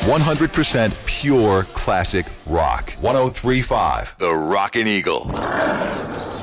100% pure classic rock. 103.5 The Rockin' Eagle.